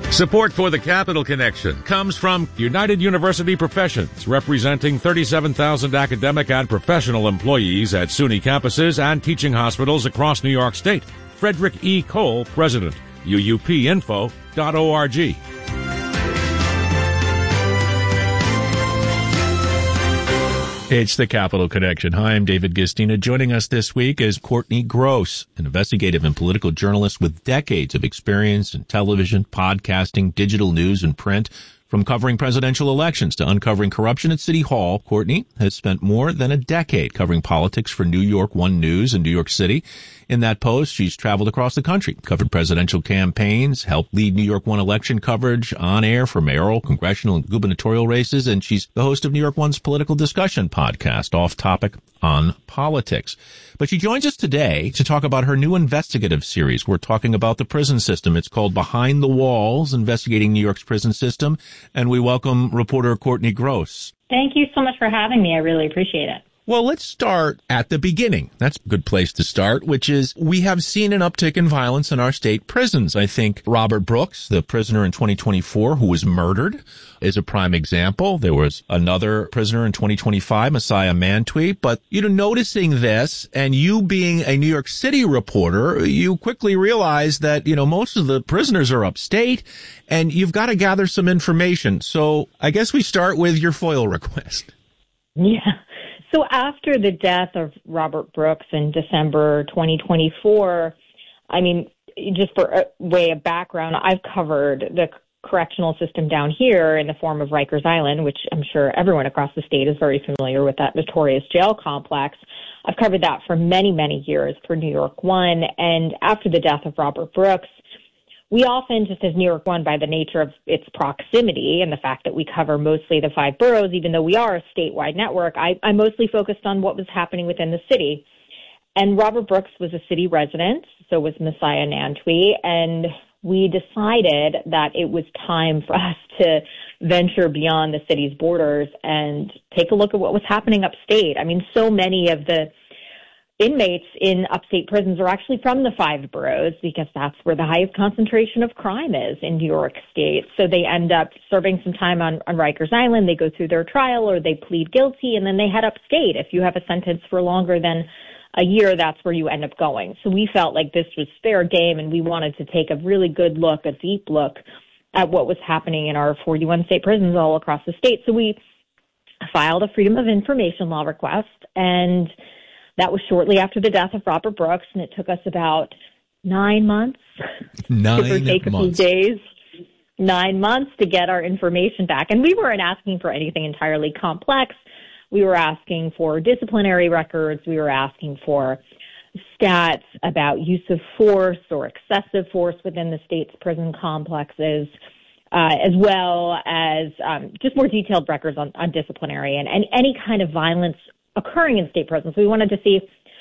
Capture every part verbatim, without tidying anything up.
Support for the Capital Connection comes from United University Professions, representing thirty-seven thousand academic and professional employees at SUNY campuses and teaching hospitals across New York State. Frederick E. Cole, President, U U P info dot org. It's the Capital Connection. Hi, I'm David Gistina. Joining us this week is Courtney Gross, an investigative and political journalist with decades of experience in television, podcasting, digital news, and print. From covering presidential elections to uncovering corruption at City Hall, Courtney has spent more than a decade covering politics for New York One News in New York City. In that post, she's traveled across the country, covered presidential campaigns, helped lead New York One election coverage on air for mayoral, congressional, and gubernatorial races, and she's the host of New York One's political discussion podcast, Off Topic on Politics. But she joins us today to talk about her new investigative series. We're talking about the prison system. It's called Behind the Walls, Investigating New York's Prison System. And we welcome reporter Courtney Gross. Thank you so much for having me. I really appreciate it. Well, let's start at the beginning. That's a good place to start, which is we have seen an uptick in violence in our state prisons. I think Robert Brooks, the prisoner in twenty twenty-four who was murdered, is a prime example. There was another prisoner in twenty twenty-five, Messiah Mantwi. But, you know, noticing this and you being a New York City reporter, you quickly realize that, you know, most of the prisoners are upstate and you've got to gather some information. So I guess we start with your FOIL request. Yeah. So after the death of Robert Brooks in December twenty twenty-four, I mean, just for a way of background, I've covered the correctional system down here in the form of Rikers Island, which I'm sure everyone across the state is very familiar with, that notorious jail complex. I've covered that for many, many years for New York One. And after the death of Robert Brooks, we often, just as New York One, by the nature of its proximity and the fact that we cover mostly the five boroughs, even though we are a statewide network, I, I mostly focused on what was happening within the city. And Robert Brooks was a city resident, so was Messiah Mantwi, and we decided that it was time for us to venture beyond the city's borders and take a look at what was happening upstate. I mean, so many of the inmates in upstate prisons are actually from the five boroughs because that's where the highest concentration of crime is in New York State. So they end up serving some time on, on Rikers Island. They go through their trial or they plead guilty and then they head upstate. If you have a sentence for longer than a year, that's where you end up going. So we felt like this was fair game and we wanted to take a really good look, a deep look at what was happening in our forty-one state prisons all across the state. So we filed a Freedom of Information Law request, and that was shortly after the death of Robert Brooks, and it took us about nine months, nine give or take months. a few days, nine months to get our information back. And we weren't asking for anything entirely complex. We were asking for disciplinary records. We were asking for stats about use of force or excessive force within the state's prison complexes, uh, as well as um, just more detailed records on, on disciplinary and, and any kind of violence occurring in state prisons. We wanted to see,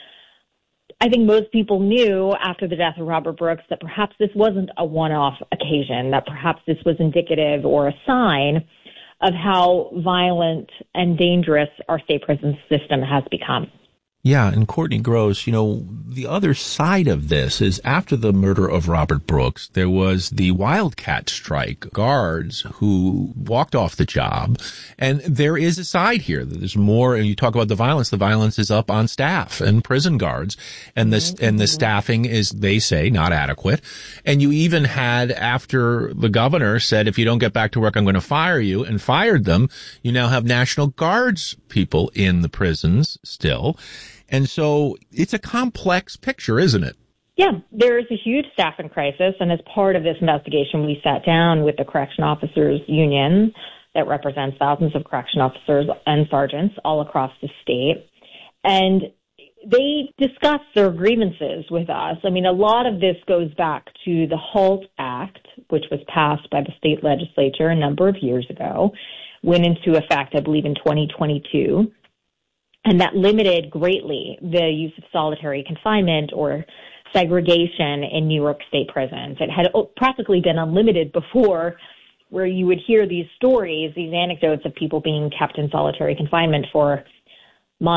I think most people knew after the death of Robert Brooks that perhaps this wasn't a one-off occasion, that perhaps this was indicative or a sign of how violent and dangerous our state prison system has become. Yeah, and Courtney Gross, you know, the other side of this is after the murder of Robert Brooks, there was the wildcat strike, guards who walked off the job. And there is a side here. There's more, and you talk about the violence, the violence is up on staff and prison guards. And the, mm-hmm. and the staffing is, they say, not adequate. And you even had, after the governor said, if you don't get back to work, I'm going to fire you, and fired them, you now have National Guards people in the prisons still. And so it's a complex picture, isn't it? Yeah, there is a huge staffing crisis. And as part of this investigation, we sat down with the Correction Officers Union that represents thousands of correction officers and sergeants all across the state. And they discussed their grievances with us. I mean, a lot of this goes back to the HALT Act, which was passed by the state legislature a number of years ago, went into effect, I believe, in twenty twenty-two. And that limited greatly the use of solitary confinement or segregation in New York State prisons. It had practically been unlimited before, where you would hear these stories, these anecdotes of people being kept in solitary confinement for months,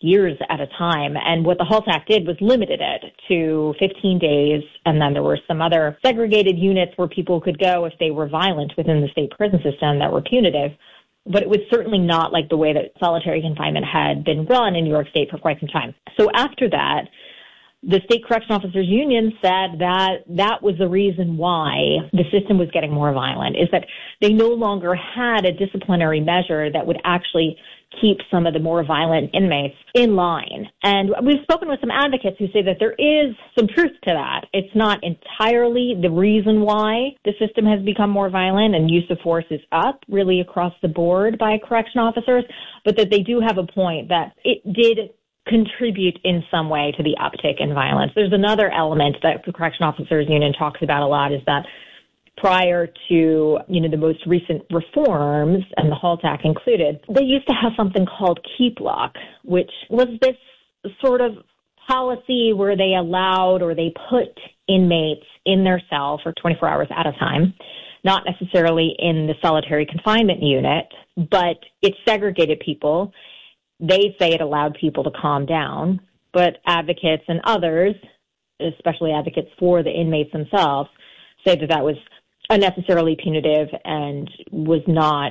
years at a time. And what the HALT Act did was limited it to fifteen days. And then there were some other segregated units where people could go if they were violent within the state prison system that were punitive. But it was certainly not like the way that solitary confinement had been run in New York State for quite some time. So after that, the State Correction Officers Union said that that was the reason why the system was getting more violent, is that they no longer had a disciplinary measure that would actually keep some of the more violent inmates in line. And we've spoken with some advocates who say that there is some truth to that. It's not entirely the reason why the system has become more violent and use of force is up really across the board by correction officers, but that they do have a point that it did contribute in some way to the uptick in violence. There's another element that the Correction Officers Union talks about a lot, is that prior to, you know, the most recent reforms, and the HALT Act included, they used to have something called keep lock, which was this sort of policy where they allowed or they put inmates in their cell for twenty-four hours at a time, not necessarily in the solitary confinement unit, but it segregated people. They say it allowed people to calm down, but advocates and others, especially advocates for the inmates themselves, say that that was unnecessarily punitive and was not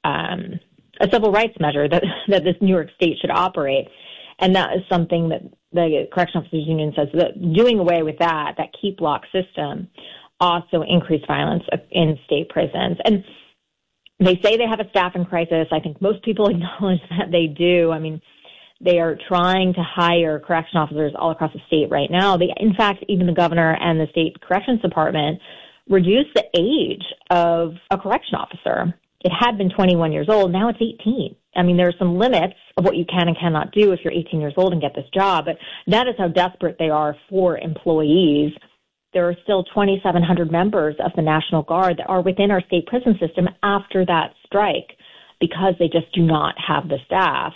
um, a civil rights measure that, that this New York State should operate. And that is something that the Correctional Officers Union says, that doing away with that, that keep lock system, also increased violence in state prisons. And they say they have a staffing crisis. I think most people acknowledge that they do. I mean, they are trying to hire correction officers all across the state right now. They, in fact, even the governor and the state corrections department reduced the age of a correction officer. It had been twenty-one years old. Now it's eighteen. I mean, there are some limits of what you can and cannot do if you're eighteen years old and get this job, but that is how desperate they are for employees. There are still twenty-seven hundred members of the National Guard that are within our state prison system after that strike because they just do not have the staff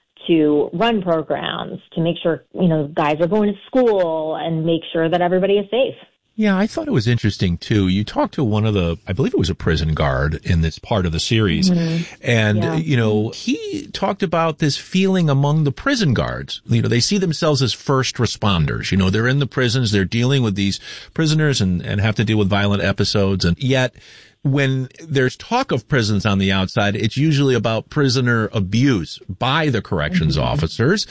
to run programs, to make sure, you know, guys are going to school and make sure that everybody is safe. Yeah, I thought it was interesting, too. You talked to one of the, I believe it was a prison guard in this part of the series. Mm-hmm. And, yeah. you know, he talked about this feeling among the prison guards. You know, they see themselves as first responders. You know, they're in the prisons, they're dealing with these prisoners and, and have to deal with violent episodes. And yet, when there's talk of prisons on the outside, it's usually about prisoner abuse by the corrections mm-hmm. officers.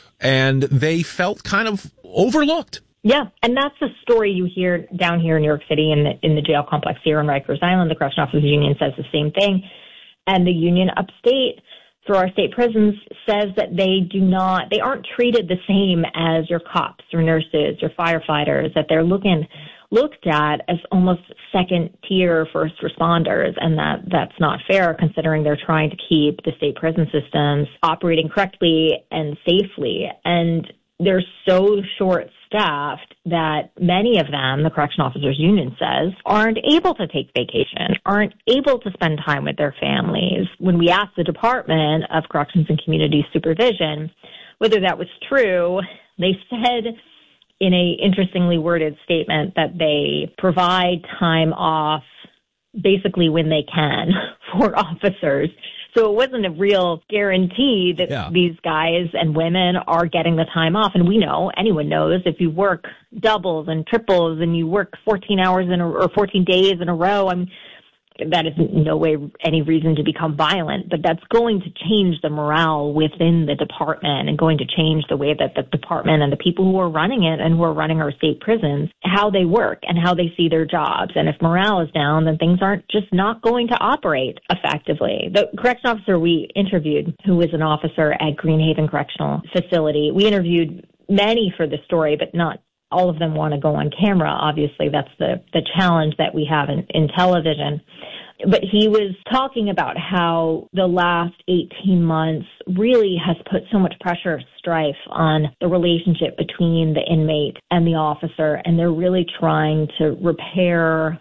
And they felt kind of overlooked. Yeah, and that's the story you hear down here in New York City in the in the jail complex here on Rikers Island. The Correctional Officers Union says the same thing. And the union upstate through our state prisons says that they do not, they aren't treated the same as your cops or nurses or firefighters, that they're looking, looked at as almost second tier first responders. And that that's not fair considering they're trying to keep the state prison systems operating correctly and safely. And they're so short-staffed that many of them, the Correctional Officers Union says, aren't able to take vacation, aren't able to spend time with their families. When we asked the Department of Corrections and Community Supervision whether that was true, they said in a interestingly worded statement that they provide time off basically when they can for officers. So it wasn't a real guarantee that yeah. these guys and women are getting the time off. And we know, anyone knows, if you work doubles and triples and you work fourteen hours in a, or fourteen days in a row, I mean, that is in no way any reason to become violent, but that's going to change the morale within the department and going to change the way that the department and the people who are running it and who are running our state prisons, how they work and how they see their jobs. And if morale is down, then things aren't just not going to operate effectively. The correction officer we interviewed, who was an officer at Greenhaven Correctional Facility, we interviewed many for the story, but not all of them want to go on camera. Obviously, that's the, the challenge that we have in, in television. But he was talking about how the last eighteen months really has put so much pressure, strife on the relationship between the inmate and the officer, and they're really trying to repair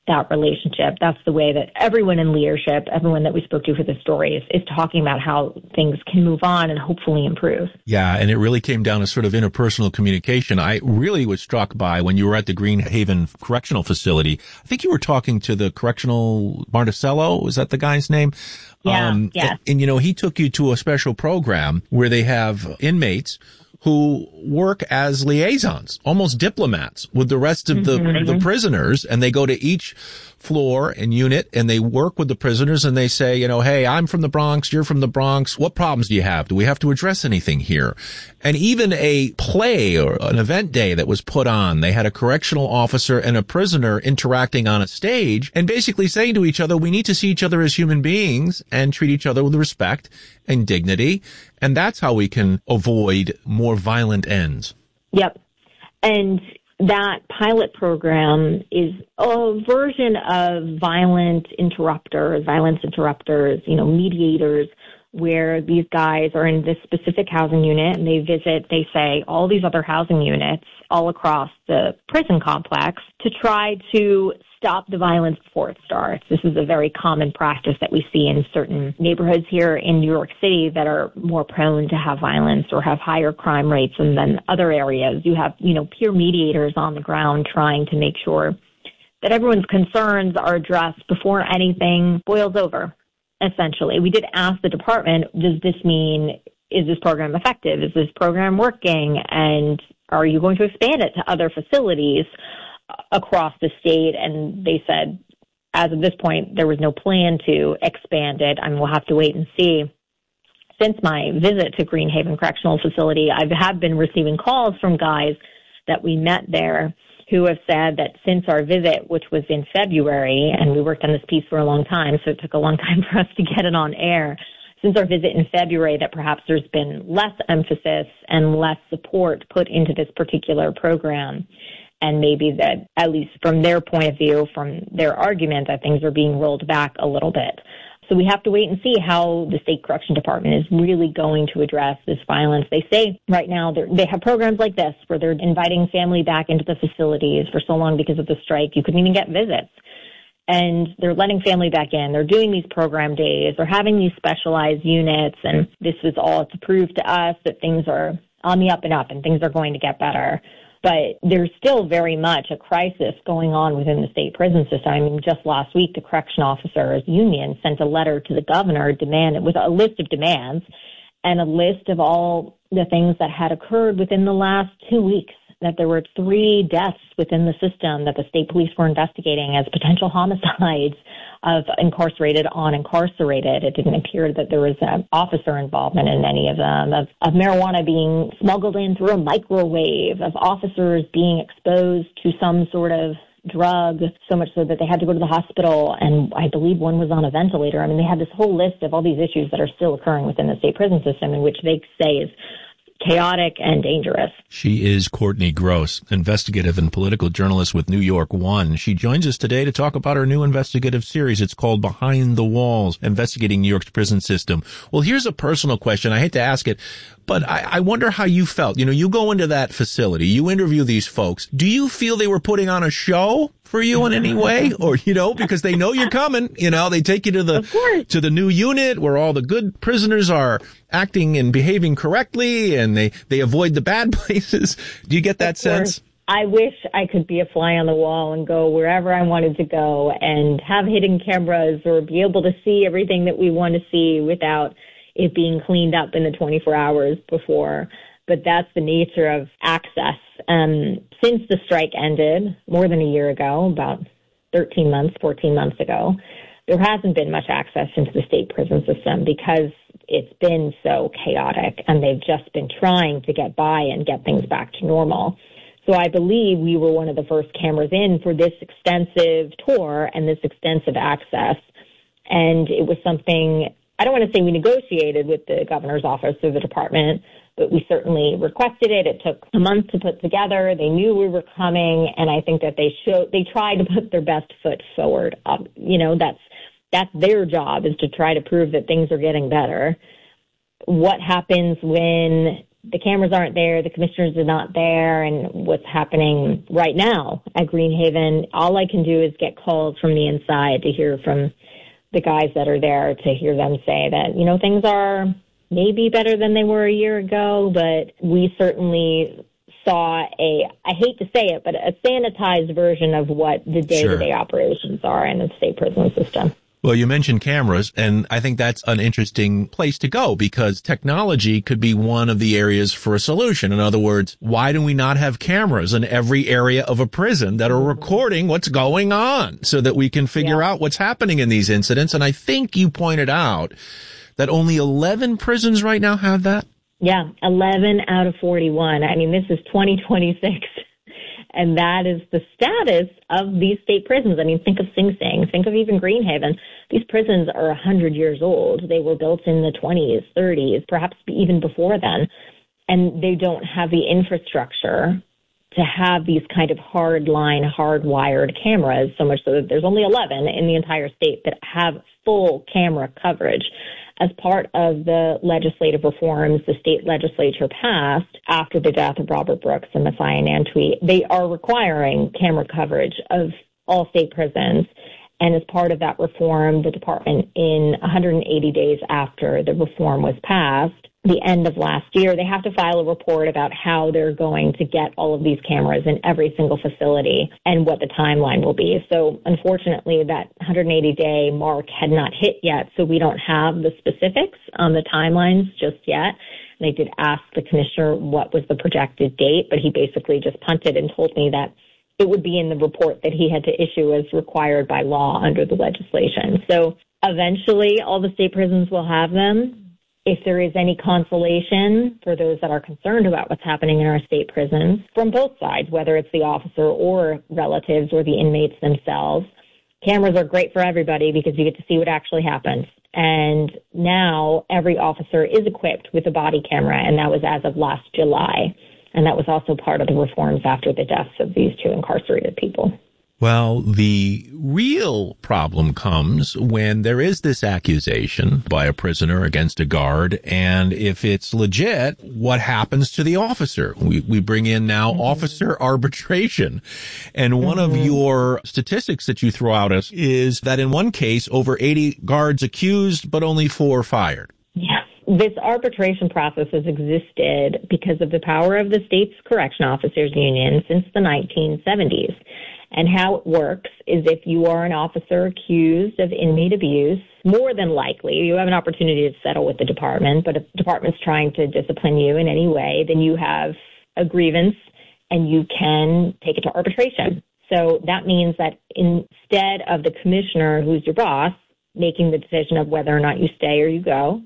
that relationship. That's the way that everyone in leadership, everyone that we spoke to for this story is, is talking about how things can move on and hopefully improve. Yeah, and it really came down to sort of interpersonal communication. I really was struck by when you were at the Green Haven Correctional Facility. I think you were talking to the correctional Marticello. Was that the guy's name? Yeah, um, yeah. And, and, you know, he took you to a special program where they have inmates who work as liaisons, almost diplomats with the rest of the, mm-hmm. the prisoners. And they go to each floor and unit and they work with the prisoners and they say, you know, hey, I'm from the Bronx. You're from the Bronx. What problems do you have? Do we have to address anything here? And even a play or an event day that was put on, they had a correctional officer and a prisoner interacting on a stage and basically saying to each other, we need to see each other as human beings and treat each other with respect and dignity. And that's how we can avoid more violent ends. Yep. And that pilot program is a version of violent interrupters, violence interrupters, you know, mediators, where these guys are in this specific housing unit and they visit, they say, all these other housing units all across the prison complex to try to stop the violence before it starts. This is a very common practice that we see in certain neighborhoods here in New York City that are more prone to have violence or have higher crime rates than, than other areas. You have, you know, peer mediators on the ground trying to make sure that everyone's concerns are addressed before anything boils over, essentially. We did ask the department, does this mean, is this program effective? Is this program working? And are you going to expand it to other facilities across the state? And they said, as of this point, there was no plan to expand it. I mean, we'll have to wait and see. Since my visit to Green Haven Correctional Facility, I have been receiving calls from guys that we met there who have said that since our visit, which was in February, and we worked on this piece for a long time, so it took a long time for us to get it on air, since our visit in February, that perhaps there's been less emphasis and less support put into this particular program. And maybe that, at least from their point of view, from their argument, that things are being rolled back a little bit. So we have to wait and see how the state correction department is really going to address this violence. They say right now they have programs like this where they're inviting family back into the facilities for so long because of the strike. You couldn't even get visits. And they're letting family back in. They're doing these program days. They're having these specialized units. And this is all to prove to us that things are on the up and up and things are going to get better. But there's still very much a crisis going on within the state prison system. I mean, just last week, the correction officers union sent a letter to the governor demand with a list of demands and a list of all the things that had occurred within the last two weeks, that there were three deaths within the system that the state police were investigating as potential homicides of incarcerated on incarcerated. It didn't appear that there was an officer involvement in any of them, of, of marijuana being smuggled in through a microwave, of officers being exposed to some sort of drug, so much so that they had to go to the hospital, and I believe one was on a ventilator. I mean, they had this whole list of all these issues that are still occurring within the state prison system, in which they say is chaotic and dangerous. She is Courtney Gross, investigative and political journalist with New York One. She joins us today to talk about her new investigative series. It's called Behind the Walls, Investigating New York's Prison System. Well, here's a personal question. I hate to ask it, but I, I wonder how you felt. You know, you go into that facility, you interview these folks. Do you feel they were putting on a show for you in any way? Or, you know, because they know you're coming, you know, they take you to the, to the new unit where all the good prisoners are acting and behaving correctly and they, they avoid the bad places. Do you get that sense? I wish I could be a fly on the wall and go wherever I wanted to go and have hidden cameras or be able to see everything that we want to see without it being cleaned up in the twenty-four hours before. But that's the nature of access. Um, since the strike ended more than a year ago, about thirteen months, fourteen months ago, there hasn't been much access into the state prison system because it's been so chaotic and they've just been trying to get by and get things back to normal. So I believe we were one of the first cameras in for this extensive tour and this extensive access. And it was something, I don't want to say we negotiated with the governor's office or the department, but we certainly requested it. It took a month to put together. They knew we were coming, and I think that they showed, they tried to put their best foot forward. Um, you know, that's that's their job, is to try to prove that things are getting better. What happens when the cameras aren't there, the commissioners are not there, and what's happening right now at Greenhaven, all I can do is get calls from the inside to hear from the guys that are there, to hear them say that, you know, things are maybe better than they were a year ago, but we certainly saw a, I hate to say it, but a sanitized version of what the day-to-day sure. operations are in the state prison system. Well, you mentioned cameras, and I think that's an interesting place to go because technology could be one of the areas for a solution. In other words, why do we not have cameras in every area of a prison that are recording what's going on so that we can figure yeah. out what's happening in these incidents? And I think you pointed out that only eleven prisons right now have that. Yeah, eleven out of forty-one. I mean, this is twenty twenty-six. And that is the status of these state prisons. I mean, think of Sing Sing, think of even Greenhaven. These prisons are one hundred years old. They were built in the twenties, thirties, perhaps even before then. And they don't have the infrastructure to have these kind of hard-line, hard-wired cameras, so much so that there's only eleven in the entire state that have full camera coverage. As part of the legislative reforms the state legislature passed after the death of Robert Brooks and Messiah Nantwi, they are requiring camera coverage of all state prisons. And as part of that reform, the department, in one hundred eighty days after the reform was passed, the end of last year, they have to file a report about how they're going to get all of these cameras in every single facility and what the timeline will be. So unfortunately, that one hundred eighty day mark had not hit yet, so we don't have the specifics on the timelines just yet. And I did ask the commissioner what was the projected date, but he basically just punted and told me that it would be in the report that he had to issue as required by law under the legislation. So eventually, all the state prisons will have them. If there is any consolation for those that are concerned about what's happening in our state prisons, from both sides, whether it's the officer or relatives or the inmates themselves, cameras are great for everybody because you get to see what actually happens. And now every officer is equipped with a body camera, and that was as of last July. And that was also part of the reforms after the deaths of these two incarcerated people. Well, the real problem comes when there is this accusation by a prisoner against a guard, and if it's legit, what happens to the officer? We we bring in now mm-hmm. officer arbitration. And one mm-hmm. of your statistics that you throw out us is that in one case, over eighty guards accused, but only four fired. Yeah. This arbitration process has existed because of the power of the state's correction officers union since the nineteen seventies. And how it works is if you are an officer accused of inmate abuse, more than likely you have an opportunity to settle with the department, but if the department's trying to discipline you in any way, then you have a grievance and you can take it to arbitration. So that means that instead of the commissioner, who's your boss, making the decision of whether or not you stay or you go,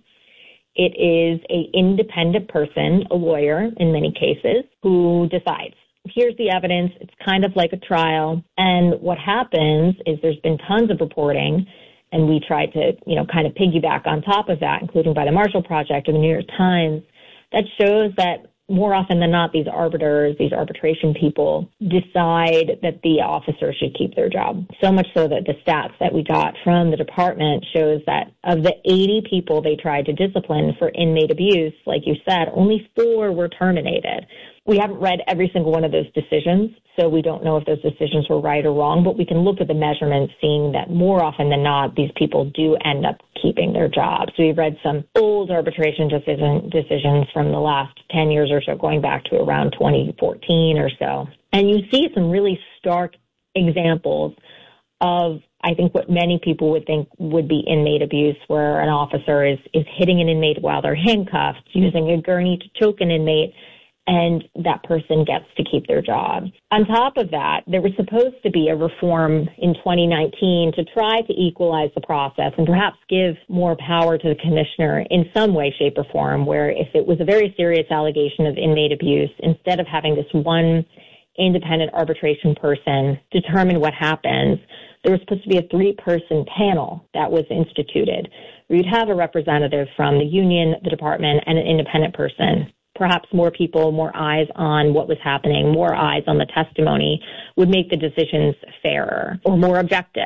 it is an independent person, a lawyer in many cases, who decides. Here's the evidence. It's kind of like a trial. And what happens is there's been tons of reporting, and we tried to, you know, kind of piggyback on top of that, including by the Marshall Project or the New York Times, that shows that more often than not, these arbiters, these arbitration people decide that the officer should keep their job. So much so that the stats that we got from the department shows that of the eighty people they tried to discipline for inmate abuse, like you said, only four were terminated. We haven't read every single one of those decisions, so we don't know if those decisions were right or wrong, but we can look at the measurements, seeing that more often than not, these people do end up keeping their jobs. So we've read some old arbitration decision, decisions from the last ten years or so, going back to around twenty fourteen or so. And you see some really stark examples of, I think, what many people would think would be inmate abuse, where an officer is, is hitting an inmate while they're handcuffed, using a gurney to choke an inmate, and that person gets to keep their job. On top of that, there was supposed to be a reform in twenty nineteen to try to equalize the process and perhaps give more power to the commissioner in some way, shape, or form, where if it was a very serious allegation of inmate abuse, instead of having this one independent arbitration person determine what happens, there was supposed to be a three-person panel that was instituted. We'd have a representative from the union, the department, and an independent person. Perhaps more people, more eyes on what was happening, more eyes on the testimony would make the decisions fairer or more objective.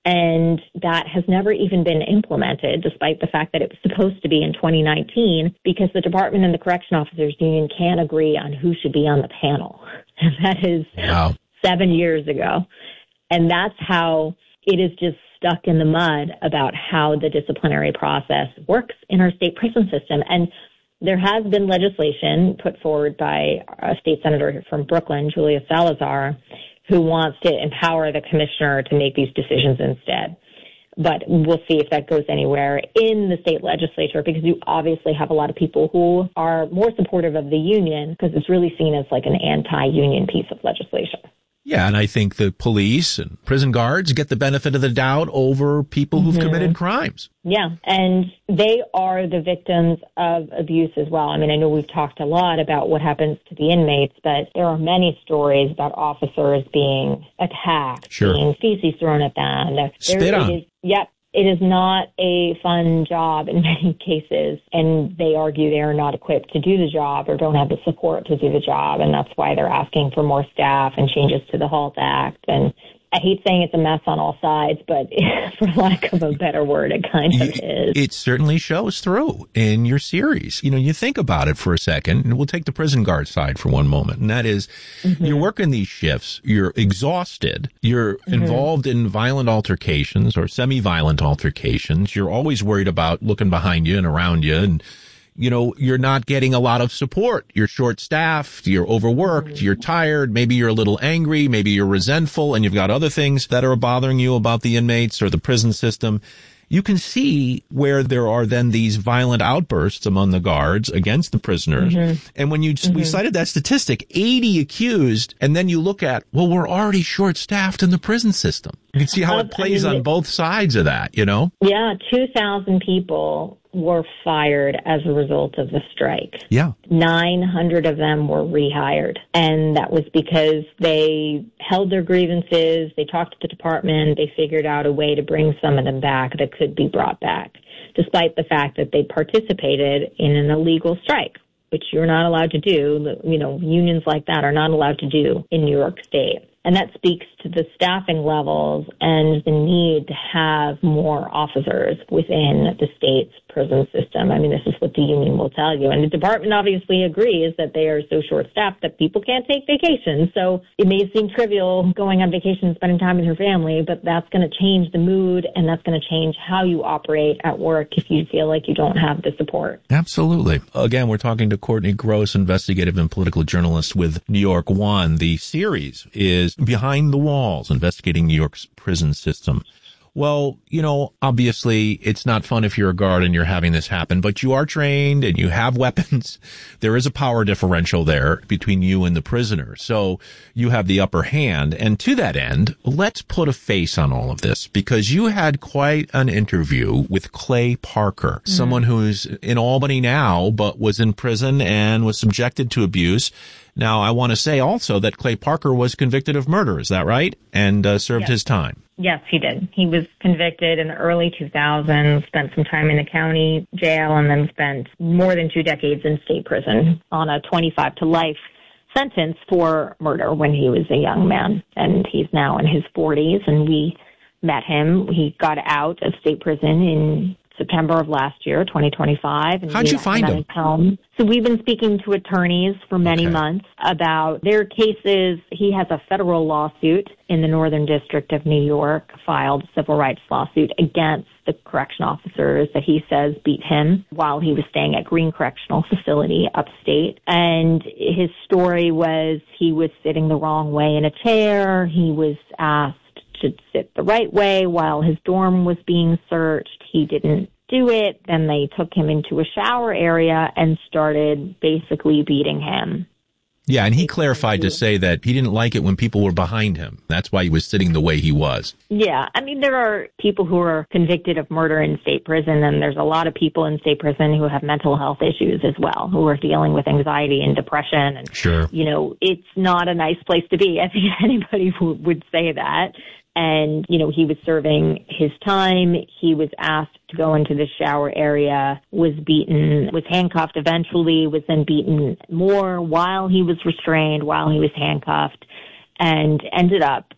And that has never even been implemented, despite the fact that it was supposed to be in twenty nineteen, because the department and the correction officers union can't agree on who should be on the panel. And that is wow. seven years ago. And that's how it is just stuck in the mud about how the disciplinary process works in our state prison system. And there has been legislation put forward by a state senator from Brooklyn, Julia Salazar, who wants to empower the commissioner to make these decisions instead. But we'll see if that goes anywhere in the state legislature, because you obviously have a lot of people who are more supportive of the union because it's really seen as like an anti-union piece of legislation. Yeah, and I think the police and prison guards get the benefit of the doubt over people who've mm-hmm. committed crimes. Yeah, and they are the victims of abuse as well. I mean, I know we've talked a lot about what happens to the inmates, but there are many stories about officers being attacked, sure. being feces thrown at them. There, Spit on. It is, yep. It is not a fun job in many cases, and they argue they are not equipped to do the job or don't have the support to do the job, and that's why they're asking for more staff and changes to the HALT Act. And I hate saying it's a mess on all sides, but for lack of a better word, it kind of is. It certainly shows through in your series. You know, you think about it for a second, and we'll take the prison guard side for one moment, and that is mm-hmm. you're working these shifts, you're exhausted, you're mm-hmm. involved in violent altercations or semi-violent altercations, you're always worried about looking behind you and around you, and you know, you're not getting a lot of support. You're short-staffed, you're overworked, you're tired, maybe you're a little angry, maybe you're resentful, and you've got other things that are bothering you about the inmates or the prison system. You can see where there are then these violent outbursts among the guards against the prisoners. Mm-hmm. And when you mm-hmm. we cited that statistic, eighty accused, and then you look at, well, we're already short-staffed in the prison system. You can see how it plays I mean, on both sides of that, you know? Yeah, two thousand people were fired as a result of the strike. Yeah. nine hundred of them were rehired. And that was because they held their grievances, they talked to the department, they figured out a way to bring some of them back that could be brought back, despite the fact that they participated in an illegal strike, which you're not allowed to do. You know, unions like that are not allowed to do in New York State. And that speaks to the staffing levels and the need to have more officers within the state's prison system. I mean, this is what the union will tell you. And the department obviously agrees that they are so short-staffed that people can't take vacations. So it may seem trivial going on vacation and spending time with your family, but that's going to change the mood and that's going to change how you operate at work if you feel like you don't have the support. Absolutely. Again, we're talking to Courtney Gross, investigative and political journalist with New York One. The series is Behind the Walls, investigating New York's prison system. Well, you know, obviously it's not fun if you're a guard and you're having this happen, but you are trained and you have weapons. There is a power differential there between you and the prisoner. So you have the upper hand. And to that end, let's put a face on all of this, because you had quite an interview with Clay Parker, mm-hmm. someone who's in Albany now, but was in prison and was subjected to abuse. Now, I want to say also that Clay Parker was convicted of murder. Is that right? And uh, served yes. his time. Yes, he did. He was convicted in the early two thousands, spent some time in the county jail, and then spent more than two decades in state prison on a twenty-five to life sentence for murder when he was a young man. And he's now in his forties, and we met him. He got out of state prison in September of last year, twenty twenty-five. And how'd you find him? him? So we've been speaking to attorneys for many okay. months about their cases. He has a federal lawsuit in the Northern District of New York, filed a civil rights lawsuit against the correction officers that he says beat him while he was staying at Green Correctional Facility upstate. And his story was he was sitting the wrong way in a chair. He was asked to sit the right way while his dorm was being searched. He didn't do it. Then they took him into a shower area and started basically beating him. Yeah, and he clarified to say that he didn't like it when people were behind him. That's why he was sitting the way he was. Yeah, I mean, there are people who are convicted of murder in state prison, and there's a lot of people in state prison who have mental health issues as well, who are dealing with anxiety and depression. And, sure. you know, it's not a nice place to be. I think anybody would say that. And, you know, he was serving his time. He was asked to go into the shower area, was beaten, was handcuffed eventually, was then beaten more while he was restrained, while he was handcuffed, and ended up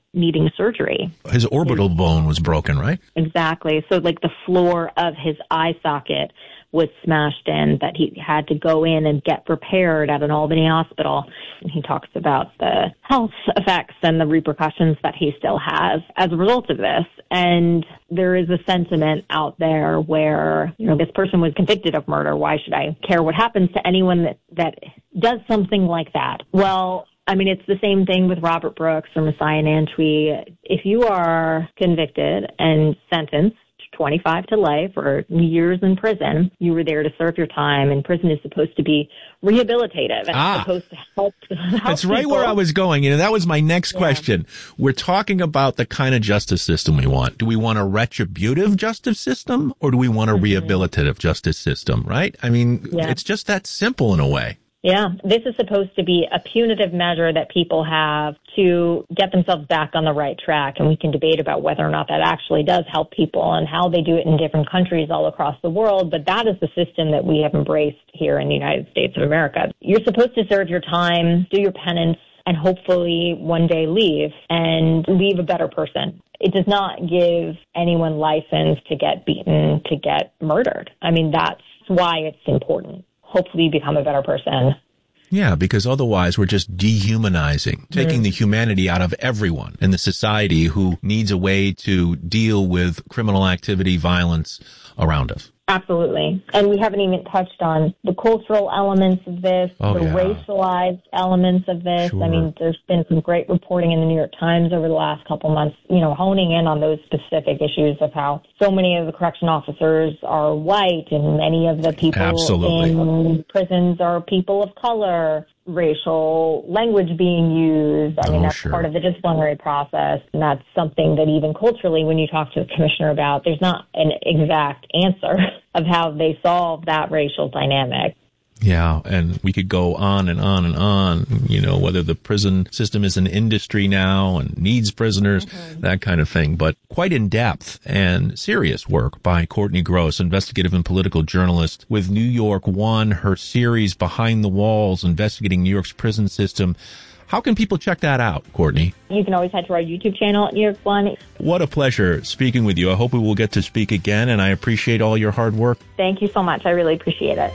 needing surgery. His orbital bone was broken, right? Exactly. So like the floor of his eye socket was smashed in, that he had to go in and get repaired at an Albany hospital. And he talks about the health effects and the repercussions that he still has as a result of this. And there is a sentiment out there where, you know, this person was convicted of murder. Why should I care what happens to anyone that, that does something like that? Well, I mean, it's the same thing with Robert Brooks or Messiah Nantwi. If you are convicted and sentenced twenty-five to life or years in prison, you were there to serve your time, and prison is supposed to be rehabilitative and ah, it's supposed to help, help That's right people. Where I was going. You know, that was my next Yeah. question. We're talking about the kind of justice system we want. Do we want a retributive justice system, or do we want a mm-hmm. rehabilitative justice system, right? I mean, yeah. it's just that simple in a way. Yeah, this is supposed to be a punitive measure that people have to get themselves back on the right track. And we can debate about whether or not that actually does help people and how they do it in different countries all across the world. But that is the system that we have embraced here in the United States of America. You're supposed to serve your time, do your penance, and hopefully one day leave and leave a better person. It does not give anyone license to get beaten, to get murdered. I mean, that's why it's important. Hopefully you become a better person. Yeah, because otherwise we're just dehumanizing, taking mm. the humanity out of everyone in the society who needs a way to deal with criminal activity, violence around us. Absolutely. And we haven't even touched on the cultural elements of this, oh, the yeah. racialized elements of this. Sure. I mean, there's been some great reporting in the New York Times over the last couple months, you know, honing in on those specific issues of how so many of the correction officers are white and many of the people Absolutely. in prisons are people of color. Racial language being used. I mean, oh, that's sure. part of the disciplinary process. And that's something that even culturally, when you talk to the commissioner about, there's not an exact answer of how they solve that racial dynamic. Yeah, and we could go on and on and on, you know, whether the prison system is an industry now and needs prisoners, mm-hmm. that kind of thing. But quite in depth and serious work by Courtney Gross, investigative and political journalist with New York One, her series Behind the Walls, investigating New York's prison system. How can people check that out, Courtney? You can always head to our YouTube channel at New York One. What a pleasure speaking with you. I hope we will get to speak again, and I appreciate all your hard work. Thank you so much. I really appreciate it.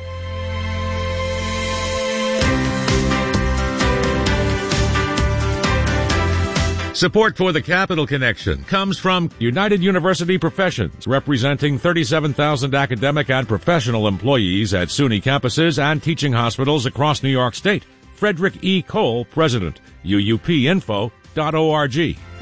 Support for the Capital Connection comes from United University Professions, representing thirty-seven thousand academic and professional employees at SUNY campuses and teaching hospitals across New York State. Frederick E. Cole, President, U U P info dot org.